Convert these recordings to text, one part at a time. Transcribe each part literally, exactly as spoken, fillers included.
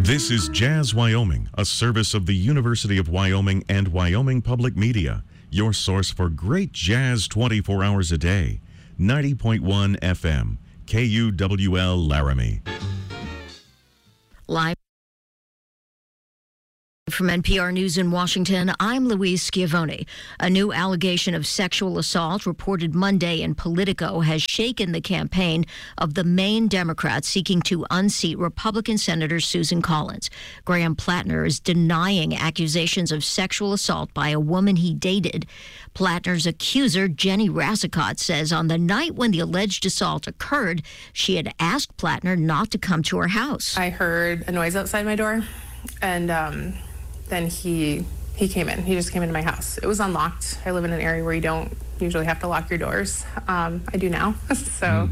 This is Jazz Wyoming, a service of the University of Wyoming and Wyoming Public Media, your source for great jazz twenty-four hours a day. ninety point one F M, K U W L Laramie. Live from N P R News in Washington, I'm Louise Schiavone. A new allegation of sexual assault reported Monday in Politico has shaken the campaign of the Maine Democrat seeking to unseat Republican Senator Susan Collins. Graham Plattner is denying accusations of sexual assault by a woman he dated. Plattner's accuser, Jenny Rassicot, says on the night when the alleged assault occurred, she had asked Plattner not to come to her house. I heard a noise outside my door, and um, then he he came in. He just came into my house. It was unlocked. I live in an area where you don't usually have to lock your doors. Um, I do now. so mm.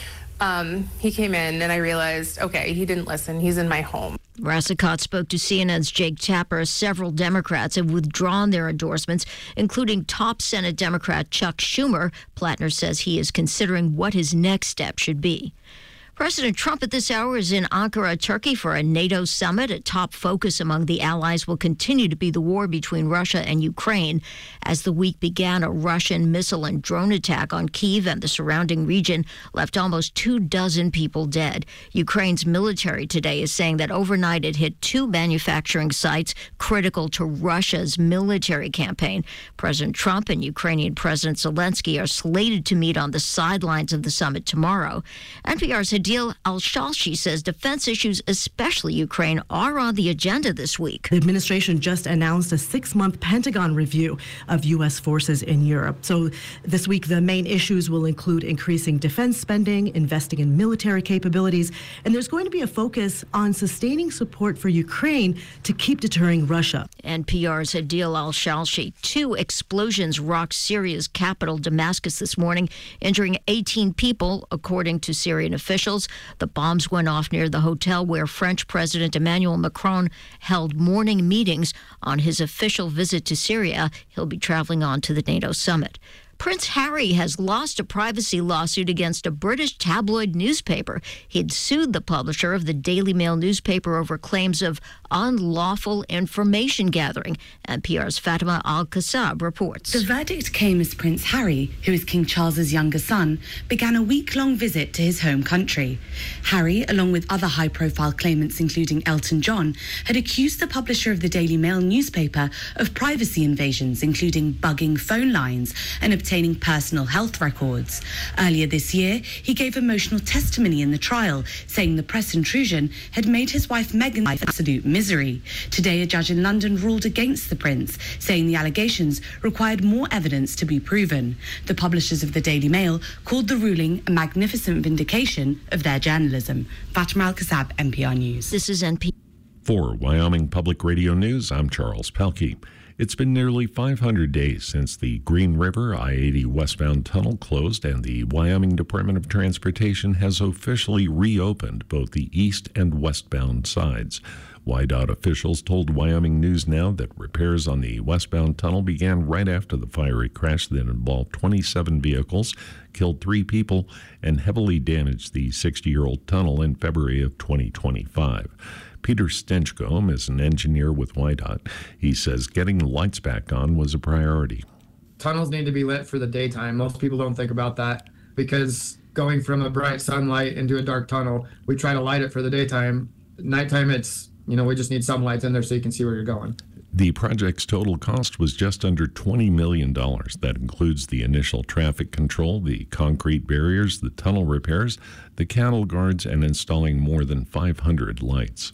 um, he came in, and I realized, okay, he didn't listen. He's in my home. Rassicot spoke to C N N's Jake Tapper. Several Democrats have withdrawn their endorsements, including top Senate Democrat Chuck Schumer. Plattner says he is considering what his next step should be. President Trump at this hour is in Ankara, Turkey for a NATO summit. A top focus among the allies will continue to be the war between Russia and Ukraine. As the week began, a Russian missile and drone attack on Kyiv and the surrounding region left almost two dozen people dead. Ukraine's military today is saying that overnight it hit two manufacturing sites critical to Russia's military campaign. President Trump and Ukrainian President Zelensky are slated to meet on the sidelines of the summit tomorrow. N P R's Adil Al-Shalshi says defense issues, especially Ukraine, are on the agenda this week. The administration just announced a six-month Pentagon review of U S forces in Europe. So this week, the main issues will include increasing defense spending, investing in military capabilities, and there's going to be a focus on sustaining support for Ukraine to keep deterring Russia. N P R's Adil Al-Shalshi. Two explosions rocked Syria's capital, Damascus, this morning, injuring eighteen people, according to Syrian officials. The bombs went off near the hotel where French President Emmanuel Macron held morning meetings on his official visit to Syria. He'll be traveling on to the NATO summit. Prince Harry has lost a privacy lawsuit against a British tabloid newspaper. He'd sued the publisher of the Daily Mail newspaper over claims of unlawful information gathering. N P R's Fatima Al-Qassab reports. The verdict came as Prince Harry, who is King Charles's younger son, began a week-long visit to his home country. Harry, along with other high-profile claimants including Elton John, had accused the publisher of the Daily Mail newspaper of privacy invasions, including bugging phone lines and obtaining personal health records. Earlier this year, he gave emotional testimony in the trial, saying the press intrusion had made his wife Meghan's life absolute misery. Today, a judge in London ruled against the prince, saying the allegations required more evidence to be proven. The publishers of the Daily Mail called the ruling a magnificent vindication of their journalism. Fatima Al-Qassab, N P R News. This is N P R. For Wyoming Public Radio News, I'm Charles Pelkey. It's been nearly five hundred days since the Green River I eighty westbound tunnel closed, and the Wyoming Department of Transportation has officially reopened both the east and westbound sides. W Y D O T officials told Wyoming News Now that repairs on the westbound tunnel began right after the fiery crash that involved twenty-seven vehicles, killed three people, and heavily damaged the sixty-year-old tunnel in February of twenty twenty-five. Peter Stenchcombe is an engineer with W Y D O T. He says getting the lights back on was a priority. Tunnels need to be lit for the daytime. Most people don't think about that because going from a bright sunlight into a dark tunnel, we try to light it for the daytime. Nighttime, it's, you know, we just need some lights in there so you can see where you're going. The project's total cost was just under twenty million dollars. That includes the initial traffic control, the concrete barriers, the tunnel repairs, the cattle guards, and installing more than five hundred lights.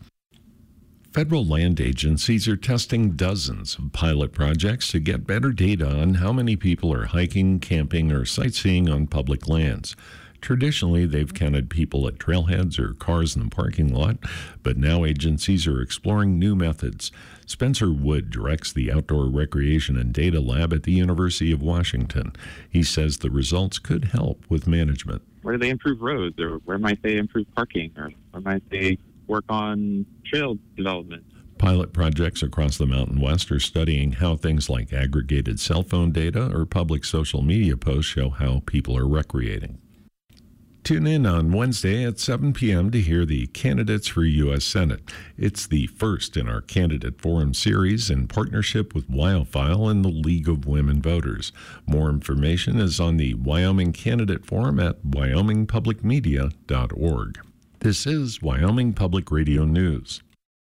Federal land agencies are testing dozens of pilot projects to get better data on how many people are hiking, camping, or sightseeing on public lands. Traditionally, they've counted people at trailheads or cars in the parking lot, but now agencies are exploring new methods. Spencer Wood directs the Outdoor Recreation and Data Lab at the University of Washington. He says the results could help with management. Where do they improve roads, or where might they improve parking, or where might they work on trail development? Pilot projects across the Mountain West are studying how things like aggregated cell phone data or public social media posts show how people are recreating. Tune in on Wednesday at seven p.m. to hear the candidates for U S Senate. It's the first in our Candidate Forum series in partnership with WyoFile and the League of Women Voters. More information is on the Wyoming Candidate Forum at wyoming public media dot org. This is Wyoming Public Radio News.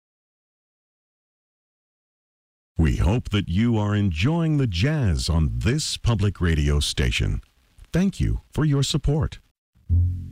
We hope that you are enjoying the jazz on this public radio station. Thank you for your support.